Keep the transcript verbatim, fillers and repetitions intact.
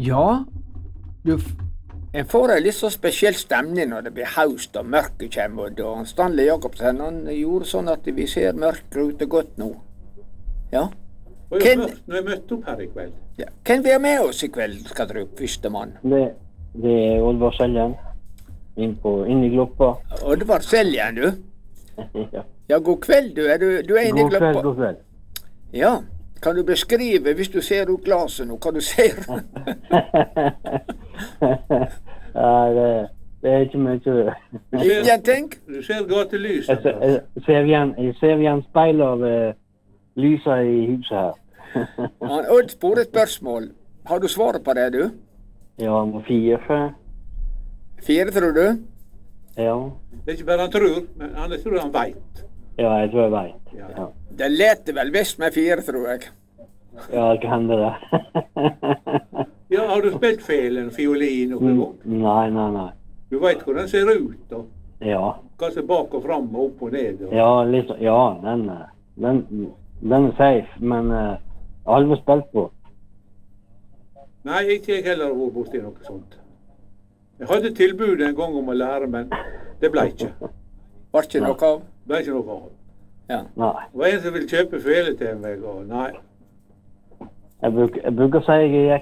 Ja, du, en får en litt så spesiell stemning når det blir høst og mørket kommer, og Stanley Jacobsen, han gjorde sånn at vi ser mørket ute godt nå. Ja. Og jeg har mørkt når jeg møtte opp her i kveld. Ja. Hvem vi har med oss i kveld, skal du første mann? Det, det er Oddvar Seljen, inn, på, inn i Gloppa. Oddvar Seljen, du? Ja. Ja, god kveld, du. Er du, du er inne i God Gloppa? kveld, god kveld. Ja. Kan du beskrive, hvis du ser ut glaset nå, hva du ser? Ja, det, det er ikke mye. Ingenting? Du ser gatelyset. Jeg, ser- jeg ser igjen, jeg ser igjen speil av uh, lyset i huset her. Han Odd spør et spørsmål. Har du svaret på det, du? Ja, nummer fire. for- Fire, tror du? Ja. Det er ikke bare han tror, men han jeg tror han vet. Ja, jeg tror jeg vet. Ja. Ja, Det leter vel best med fire, tror jeg. ja det kan hende det. Ja, har du spilt felen, fiolin og Mm, noe? Nei, nei, nei. Du vet hvordan den ser ut, da. Ja, Hva som er bak og fram og opp og ned. Og... ja, litt, ja den, eh, den, den er safe, men uh, aldri spilt på. Nei, ikke jeg heller har vært borti noe sånt. Jeg hadde tilbud en gang om å lære, men det ble ikke. Var ikke noe av? Det ble ikke noe av. Ja. Nei. Det var en som ville kjøpe fele til meg, og nei. Jeg bruker, jeg bruker å si jeg er